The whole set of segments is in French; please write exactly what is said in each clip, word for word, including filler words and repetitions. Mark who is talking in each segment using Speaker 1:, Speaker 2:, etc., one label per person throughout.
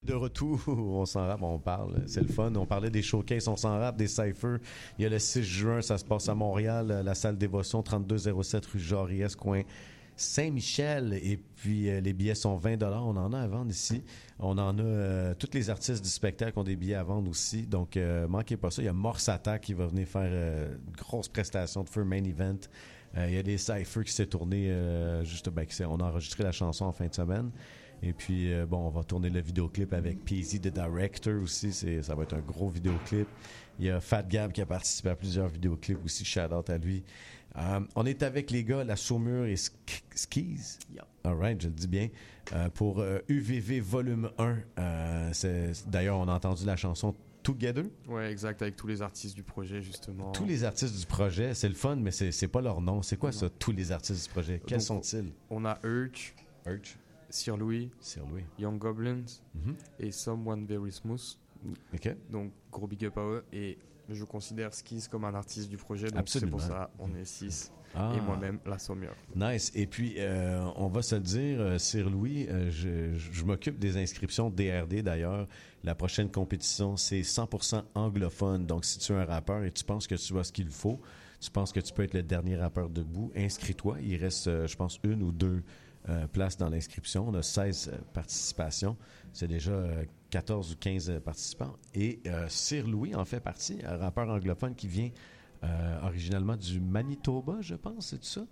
Speaker 1: de retour, on s'en rappe, on parle, c'est le fun. On parlait des showcases, on s'en rappe, des cyphers. Il y a le six juin, ça se passe à Montréal, la salle Dévotion, trente-deux zéro sept rue Joriès, coin Saint-Michel. Et puis, euh, les billets sont vingt dollars. On en a à vendre ici. On en a... Euh, tous les artistes du spectacle ont des billets à vendre aussi. Donc, euh, manquez pas ça. Il y a Morse Attack qui va venir faire euh, une grosse prestation de feu main event. Euh, il y a des cyphers qui s'est tourné... Euh, juste, ben, qui s'est- on a enregistré la chanson en fin de semaine. Et puis, euh, bon, on va tourner le vidéoclip avec P Z, The Director aussi. C'est, ça va être un gros vidéoclip. Il y a Fat Gab qui a participé à plusieurs vidéoclips aussi. Shout out à lui. Euh, on est avec les gars, La Saumure et Sk- Skis.
Speaker 2: Yeah.
Speaker 1: All right, je le dis bien. Euh, pour euh, U V V Volume un. Euh, c'est, d'ailleurs, on a entendu la chanson Together.
Speaker 3: Ouais, exact, avec tous les artistes du projet, justement.
Speaker 1: Tous les artistes du projet, c'est le fun, mais c'est, c'est pas leur nom. C'est quoi
Speaker 3: Non.
Speaker 1: ça, tous les artistes du projet? Quels
Speaker 3: Donc,
Speaker 1: sont-ils?
Speaker 3: On a Urge,
Speaker 1: Urge,
Speaker 3: Sir Louis,
Speaker 1: Sir Louis.
Speaker 3: Young Goblins
Speaker 1: Mhm.
Speaker 3: et Someone Very Smooth.
Speaker 1: OK.
Speaker 3: Donc, gros big up à eux. Et je considère Skis comme un artiste du projet. Donc,
Speaker 1: Absolument.
Speaker 3: c'est pour ça on est six.
Speaker 1: Ah.
Speaker 3: Et moi-même, La Saumure.
Speaker 1: Nice. Et puis, euh, on va se le dire, euh, Sir Louis, euh, je, je, je m'occupe des inscriptions D R D d'ailleurs. La prochaine compétition, c'est cent pour cent anglophone. Donc, si tu es un rappeur et tu penses que tu as ce qu'il faut, tu penses que tu peux être le dernier rappeur debout, inscris-toi. Il reste, euh, je pense, une ou deux euh, places dans l'inscription. On a seize euh, participations. C'est déjà euh, quatorze ou quinze euh, participants. Et euh, Sir Louis en fait partie, un rappeur anglophone qui vient euh, originalement du Manitoba, je pense, c'est ça?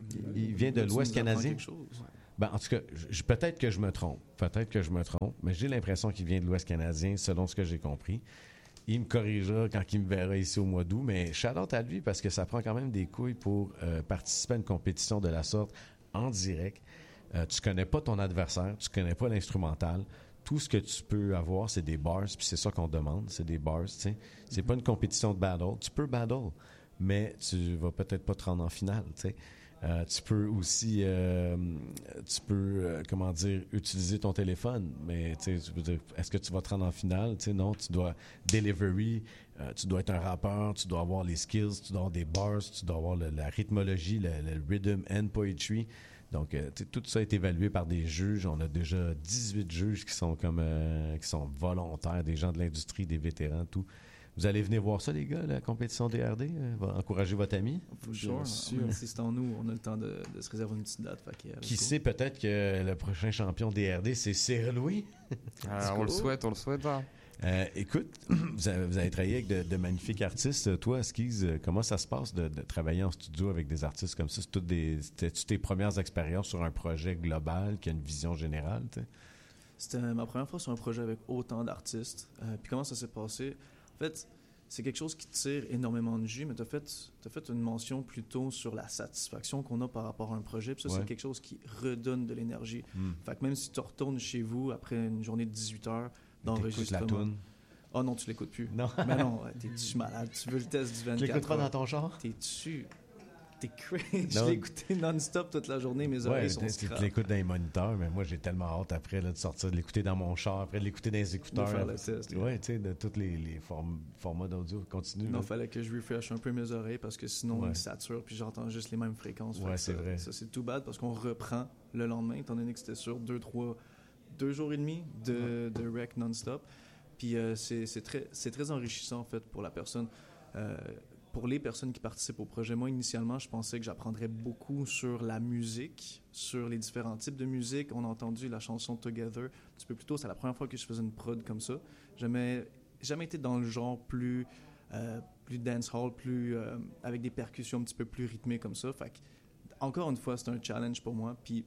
Speaker 1: Il vient de
Speaker 2: Tu
Speaker 1: l'Ouest
Speaker 2: nous apprends
Speaker 1: canadien.
Speaker 2: quelque chose.
Speaker 1: Ben, en tout cas, je- peut-être que je me trompe. Peut-être que je me trompe, mais j'ai l'impression qu'il vient de l'Ouest canadien, selon ce que j'ai compris. Il me corrigera quand il me verra ici au mois d'août, mais shout-out à lui parce que ça prend quand même des couilles pour euh, participer à une compétition de la sorte en direct. Euh, tu connais pas ton adversaire, tu connais pas l'instrumental. Tout ce que tu peux avoir, c'est des bars, puis c'est ça qu'on demande, c'est des bars, tu sais. C'est pas une compétition de battle. Tu peux battle, mais tu vas peut-être pas te rendre en finale, tu sais. Euh, tu peux aussi, euh, tu peux, euh, comment dire, utiliser ton téléphone, mais tu sais, tu peux dire, est-ce que tu vas te rendre en finale? Tu sais, non, tu dois delivery, euh, tu dois être un rappeur, tu dois avoir les skills, tu dois avoir des bars, tu dois avoir le- la rythmologie, le, le rhythm and poetry. Donc, euh, tu sais, tout ça est évalué par des juges. On a déjà dix-huit juges qui sont comme, euh, qui sont volontaires, des gens de l'industrie, des vétérans, tout. Vous allez venir voir ça, les gars, la compétition D R D? Euh, va encourager votre ami.
Speaker 2: Faut
Speaker 3: Bien
Speaker 2: bien
Speaker 3: sûr.
Speaker 2: sûr. Insistons-nous, on a le temps de, de se réserver une petite date. Fait que, euh,
Speaker 1: Qui
Speaker 2: let's go.
Speaker 1: sait, peut-être que le prochain champion D R D, c'est Cyril Louis?
Speaker 3: Ah, on le souhaite, on le souhaite. Hein.
Speaker 1: Euh, écoute, vous avez, vous avez travaillé avec de, de magnifiques artistes. Toi, Skis, euh, comment ça se passe de, de travailler en studio avec des artistes comme ça? C'est toutes des, c'était-tu tes premières expériences sur un projet global qui a une vision générale? T'sais?
Speaker 2: C'était ma première fois sur un projet avec autant d'artistes. Euh, puis comment ça s'est passé? En fait, c'est quelque chose qui tire énormément de jus, mais tu as fait, t'as fait une mention plutôt sur la satisfaction qu'on a par rapport à un projet. Puis ça,
Speaker 1: Ouais.
Speaker 2: c'est quelque chose qui redonne de l'énergie.
Speaker 1: Mm.
Speaker 2: Fait que même si tu retournes chez vous après une journée de dix-huit heures
Speaker 1: T'écoutes la
Speaker 2: d'enregistrement...
Speaker 1: toune?
Speaker 2: Oh non, tu l'écoutes plus.
Speaker 1: Non.
Speaker 2: Mais non, ouais, t'es-tu malade? Tu veux le test du
Speaker 1: Tu l'écoutes
Speaker 2: vingt-quatre
Speaker 1: pas dans
Speaker 2: heures?
Speaker 1: ton char?
Speaker 2: T'es-tu... T'es crazy.
Speaker 1: Non.
Speaker 2: Je l'ai écouté non-stop toute la journée. Mes
Speaker 1: Ouais,
Speaker 2: oreilles sont
Speaker 1: tu tu
Speaker 2: scrap.
Speaker 1: l'écoutes dans les moniteurs, mais moi, j'ai tellement hâte après là, de sortir, de l'écouter dans mon char, après de l'écouter dans les écouteurs.
Speaker 2: De faire le test,
Speaker 1: Ouais, tu sais, de tous les, les form- formats d'audio. Continue.
Speaker 2: Non,
Speaker 1: là.
Speaker 2: fallait que je refresh un peu mes oreilles parce que sinon,
Speaker 1: Ouais.
Speaker 2: ils saturent puis j'entends juste les mêmes fréquences. Fait
Speaker 1: Ouais,
Speaker 2: que
Speaker 1: c'est
Speaker 2: ça,
Speaker 1: vrai.
Speaker 2: Ça, c'est tout bad parce qu'on reprend le lendemain, étant donné que c'était sur deux, trois, deux jours et demi de, de rec non-stop. Puis euh, c'est, c'est, très, c'est très enrichissant, en fait, pour la personne. Euh, pour les personnes qui participent au projet, moi, initialement, je pensais que j'apprendrais beaucoup sur la musique, sur les différents types de musique. On a entendu la chanson Together un petit peu plus tôt. C'est la première fois que je faisais une prod comme ça. Jamais, jamais été dans le genre plus, euh, plus dancehall, plus, euh, avec des percussions un petit peu plus rythmées comme ça. Fait que, encore une fois, c'est un challenge pour moi. Puis,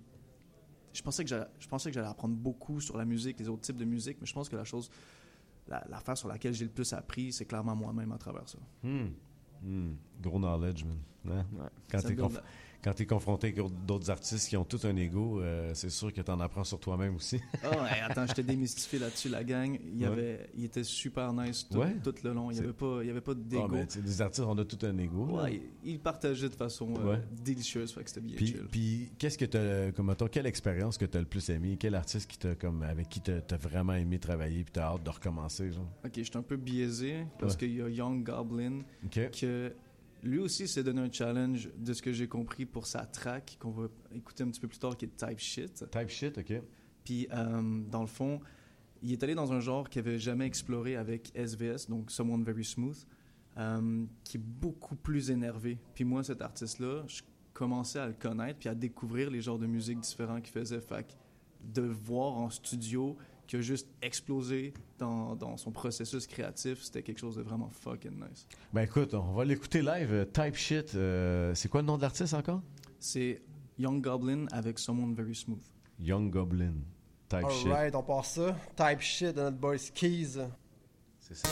Speaker 2: je pensais que j'allais, je pensais que j'allais apprendre beaucoup sur la musique, les autres types de musique, mais je pense que la chose, la, l'affaire sur laquelle j'ai le plus appris, c'est clairement moi-même à travers ça.
Speaker 1: Hmm. Hmm. Gros knowledge, man. Hein?
Speaker 3: Ouais.
Speaker 1: Quand
Speaker 2: Ça
Speaker 1: t'es
Speaker 2: me donne
Speaker 1: conf-
Speaker 2: la-
Speaker 1: quand t'es confronté avec d'autres artistes qui ont tout un ego, euh, c'est sûr que t'en apprends sur toi-même aussi.
Speaker 2: Oh, ouais, attends, je t'ai démystifié là-dessus, la gang. Il, y
Speaker 1: Ouais.
Speaker 2: avait, il était super nice tout,
Speaker 1: Ouais.
Speaker 2: tout le long. Il n'y
Speaker 1: C'est-
Speaker 2: avait, pas- il y avait pas d'ego.
Speaker 1: Ah, mais tu sais, les artistes, on a tout un ego. là.
Speaker 2: Ouais, il, il partageait de façon euh,
Speaker 1: Ouais.
Speaker 2: délicieuse, fait que c'était bien
Speaker 1: Puis,
Speaker 2: chill.
Speaker 1: puis qu'est-ce que t'as, comme mettons, quelle expérience que t'as le plus aimé? Quel artiste qui t'a, comme, avec qui t'as, t'as vraiment aimé travailler puis t'as hâte de recommencer, genre?
Speaker 2: Ok, je suis un peu biaisé parce
Speaker 1: Ouais.
Speaker 2: qu'il y a Young Goblin
Speaker 1: OK.
Speaker 2: que lui aussi s'est donné un challenge de ce que j'ai compris pour sa track qu'on va écouter un petit peu plus tard qui est Type Shit.
Speaker 1: Type shit, OK.
Speaker 2: Puis euh, dans le fond, il est allé dans un genre qu'il n'avait jamais exploré avec S V S, donc Someone Very Smooth, euh, qui est beaucoup plus énervé. Puis moi, cet artiste-là, je commençais à le connaître puis à découvrir les genres de musique différents qu'il faisait. Fait que de le voir en studio, qui a juste explosé dans, dans son processus créatif, c'était quelque chose de vraiment fucking nice.
Speaker 1: Ben écoute, on va l'écouter live. euh, Type Shit, euh, c'est quoi le nom de l'artiste encore?
Speaker 2: C'est Young Goblin avec Someone Very Smooth.
Speaker 1: Young Goblin. Type Shit.
Speaker 4: Alright, on part ça. Type Shit de notre boy Skis.